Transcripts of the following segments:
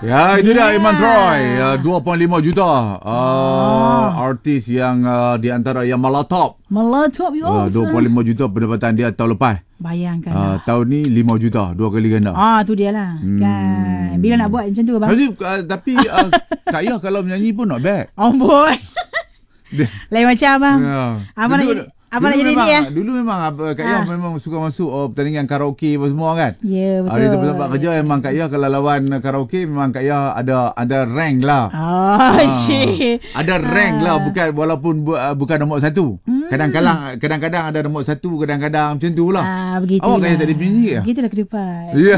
Ya, itu dia Iman Troy, 2.5 juta. Artis yang di antara yang melatop. Melatop, 25 juta pendapatan dia tahun lepas. Bayangkan tahun ni 5 juta, 2 kali ganda. Tu dia lah. Kan. Bila nak buat macam tu abang? Tapi Kak Yah kalau menyanyi pun not bad. Oh boy. Lain macam abang. Abang nak jadi dia. Dulu memang Kak Yah memang suka masuk pertandingan karaoke apa semua kan. Ya, betul. Hari tempat kerja memang Kak Yah kalau lawan karaoke memang Kak Yah ada rank lah. Ada rank lah, walaupun bukan nombor 1. Kadang-kadang ada nombor 1, kadang-kadang macam tu lah. Awak Kak Yah tak ada penyanyi ke? Begitulah ke depan. Ya.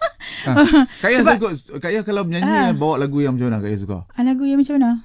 Kak Yah kalau menyanyi bawa lagu yang macam mana Kak Yah suka? Lagu yang macam mana?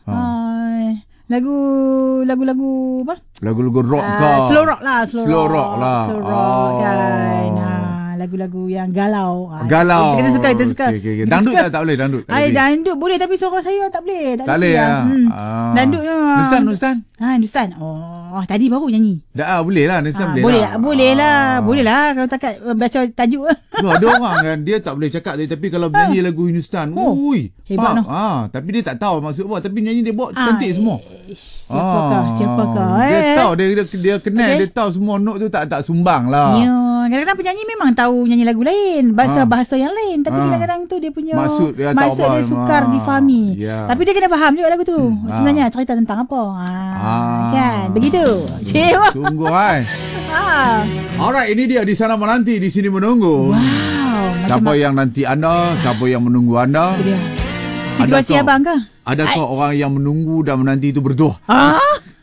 Lagu-lagu apa? Lagu-lagu rock ke? Slow rock lah. Slow rock kan. Lagu-lagu yang galau. Galau. Kita suka. Okay. Dangdut tak boleh dangdut. Dangdut boleh tapi suara saya tak boleh. Tak boleh ya. Dangdut Hindustan. Hindustan. Tadi baru nyanyi. Boleh lah Hindustan boleh lah. Boleh lah kalau takat baca tajuk. Ada orang kan dia tak boleh cakap tapi kalau menyanyi lagu Hindustan, hebat noh. Tapi dia tak tahu maksud apa, tapi nyanyi dia buat cantik semua. Siapakah? Dia tahu dia kenal, dia tahu semua note tu tak sumbang lah. Ya, kadang-kadang penyanyi memang tahu nyanyi lagu lain, bahasa yang lain, tapi kadang-kadang tu dia punya maksud dia sukar difahami. Tapi dia kena faham juga lagu tu. Sebenarnya cerita tentang apa. Kan? Begitu. Sungguh Alright, ini dia Di Sana Menanti, di sini menunggu. Siapa yang nanti anda, siapa yang menunggu anda? Situasi abang ke? Adakah orang yang menunggu dan menanti itu berdoa?